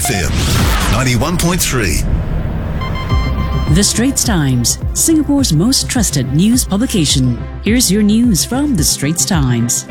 1FM 91.3. The Straits Times, Singapore's most trusted news publication. Here's your news from The Straits Times.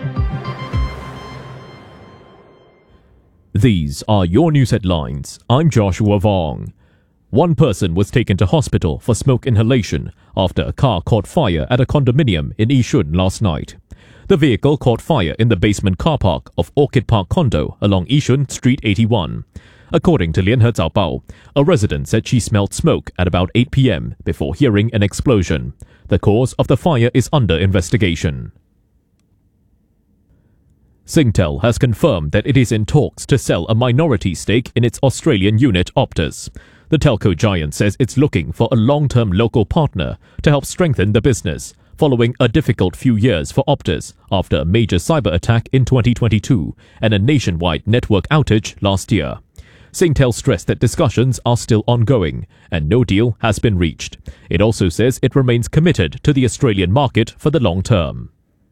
These are your news headlines. I'm Joshua Vong. One person was taken to hospital for smoke inhalation after a car caught fire at a condominium in Yishun last night. The vehicle caught fire in the basement car park of Orchid Park Condo along Yishun Street 81. According to Lianhe Zaobao, a resident said she smelled smoke at about 8 p.m. before hearing an explosion. The cause of the fire is under investigation. Singtel has confirmed that it is in talks to sell a minority stake in its Australian unit Optus. The telco giant says it's looking for a long-term local partner to help strengthen the business, following a difficult few years for Optus after a major cyber attack in 2022 and a nationwide network outage last year. Singtel stressed that discussions are still ongoing and no deal has been reached. It also says it remains committed to the Australian market for the long term.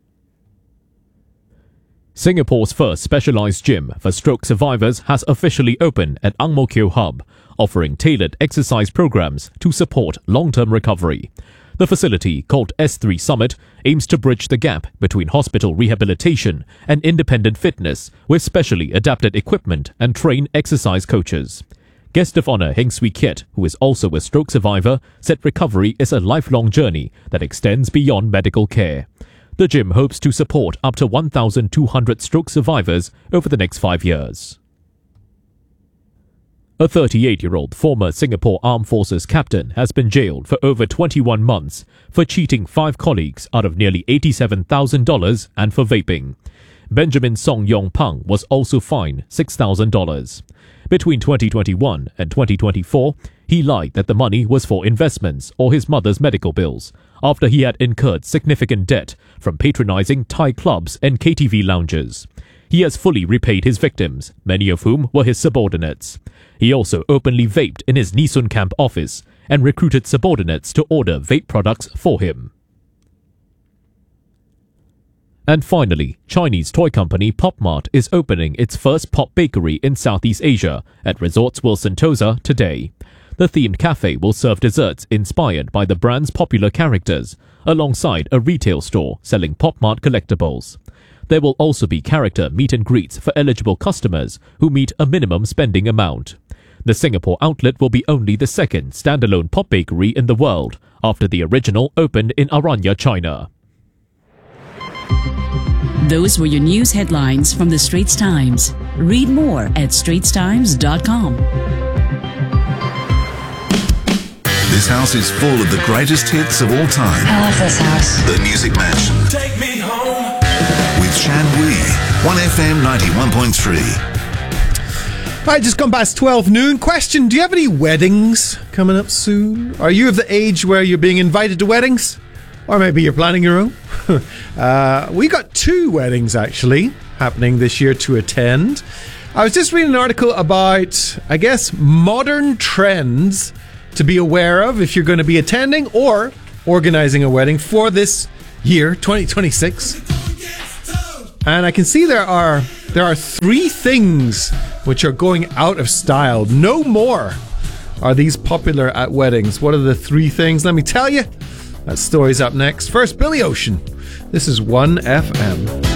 Singapore's first specialised gym for stroke survivors has officially opened at Ang Mo Kio Hub, offering tailored exercise programs to support long-term recovery. The facility, called S3 Summit, aims to bridge the gap between hospital rehabilitation and independent fitness with specially adapted equipment and trained exercise coaches. Guest of honour Heng Swee Kiat, who is also a stroke survivor, said recovery is a lifelong journey that extends beyond medical care. The gym hopes to support up to 1,200 stroke survivors over the next 5 years. A 38-year-old former Singapore Armed Forces captain has been jailed for over 21 months for cheating 5 colleagues out of nearly $87,000 and for vaping. Benjamin Song Yong Pang was also fined $6,000. Between 2021 and 2024, he lied that the money was for investments or his mother's medical bills, after he had incurred significant debt from patronising Thai clubs and KTV lounges. He has fully repaid his victims, many of whom were his subordinates. He also openly vaped in his Nee Soon Camp office and recruited subordinates to order vape products for him. And finally, Chinese toy company Pop Mart is opening its first pop bakery in Southeast Asia at Resorts World Sentosa today. The themed cafe will serve desserts inspired by the brand's popular characters, alongside a retail store selling Pop Mart collectibles. There will also be character meet and greets for eligible customers who meet a minimum spending amount. The Singapore outlet will be only the second standalone pop bakery in the world, after the original opened in Aranya, China. Those were your news headlines from The Straits Times. Read more at straitstimes.com. This house is full of the greatest hits of all time. I love this house. The Music Mansion. Take me home. With Shan Wee. 1FM 91.3. Right, just gone past 12 noon. Question, do you have any weddings coming up soon? Are you of the age where you're being invited to weddings? Or maybe you're planning your own? We got 2 weddings, actually, happening this year to attend. I was just reading an article about, I guess, modern trends to be aware of if you're going to be attending or organising a wedding for this year, 2026. And I can see there are 3 things which are going out of style. No more are these popular at weddings. What are the 3 things? Let me tell you. That story's up next. First, Billy Ocean. This is 1FM.